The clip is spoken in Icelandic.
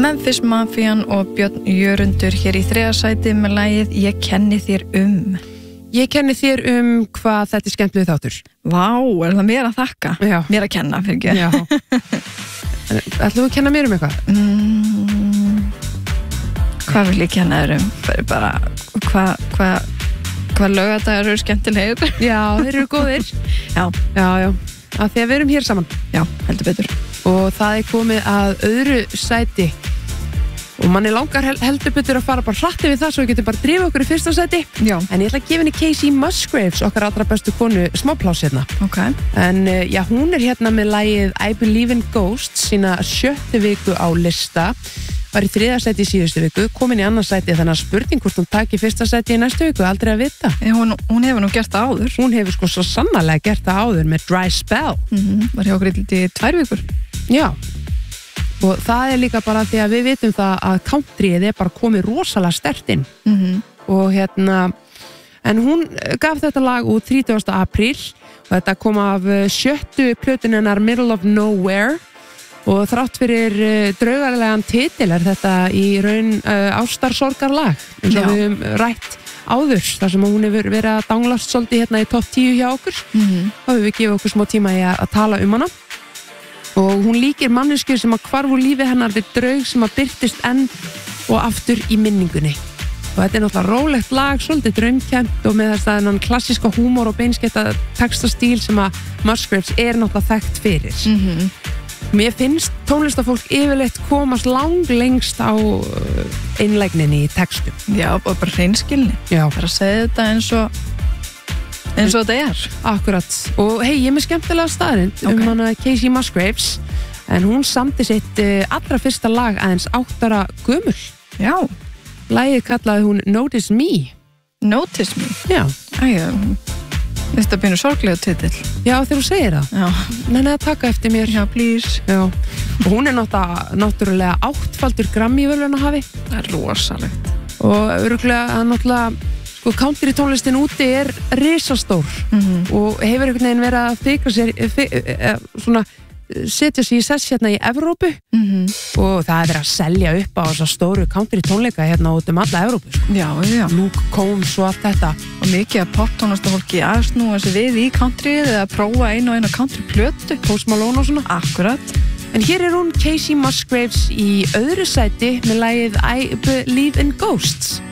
Memphis Mafian og Björn Jörundur hér í 3. sæti með lagið Ég kenni þér Ég kenni þér hvað þetta skemmtileg þáttur. Vá, er það mér að þakka? Já. Mér að kenna, fyrir ekki. Já. Ætlaðu að kenna mér eitthvað? Hvað vil ég kenna þér bara, hvað laugadagar eru skemmtilegir? Já, þeir eru góðir. Já. Að því að við erum hér saman. Já, heldur betur. Og það er komið að öðru sæti og manni langar heldur betur að fara bara hratt yfir það svo við getum bara drifið okkur í 1. sæti. Já. En ég ætla að gefa henni Casey Musgraves, okkar allra bestu konu, smápláss hérna. Ok. En já, hún er hérna með lagið I Believe in Ghosts, sína 7. viku á lista, var í 3. sæti í síðustu viku, komin í 2. sæti, þannig að spurning hvort hún taki 1. sæti í næstu viku, aldrei að vita. Hún hefur nú gert það áður. Hún hefur sko svo sannarlega gert það áður með Dry Spell. Var hjá okkur í 2 vikur. Já, og það er líka bara því að við vitum það að countryið er bara komið rosalega sterkt inn. Og hérna, en hún gaf þetta lag út 30. apríl og þetta kom af 7. plötun hennar Middle of Nowhere og þrátt fyrir draugarlegan titil er þetta í raun ástarsorgarlag eins og við höfum rætt áður þar sem hún hefur verið að danglast svolítið hérna í topp 10 hjá okkur. Þá hefur við gefið okkur smá tíma í að tala hana. Og hún líkir manneskju sem að hvarf úr lífi hennar við draug sem að birtist enn og aftur í minningunni. Og þetta er náttúrulega rólegt lag, svolítið draumkennt og með þess að þennan klassíska húmor og beinsketta textastíl sem að Musgraves er náttúrulega þekkt fyrir. Mér finnst tónlistafólk yfirleitt komast langlengst á einlægninni í textum. Já, og bara hreinskilni. Já. Bara að segja þetta eins og þetta er. Akkurat. Og hei, ég er með skemmtilega staðrind hana Casey Musgraves en hún samdi sitt allra fyrsta lag aðeins 8 ára gömul. Já. Lagið kallaði hún Notice Me. Notice Me? Já. Þetta byrju sorglega titill. Já, þegar þú segir það. Já. Nenni að taka eftir mér. Já, please. Já. Og hún er náttúrulega 8-faldur Grammy-verðlaunahafi. Það er rosalegt. Og örugglega náttúrulega sko country tónlistin úti er risastór og hefur einhvern veginn verið að fikra sér svona setja sig í sess hérna í Evrópu og það er verið að selja upp á þessa stóru country tónleika hérna út alla Evrópu sko. Já. Luke Combs og allt þetta og mikið að poptónlistafólki að snúa sig við í countryið eða að prófa eina country plötu. Post Malone og svona. Akkurat. En hér er hún Casey Musgraves í öðru sæti með lagið I Believe in Ghosts.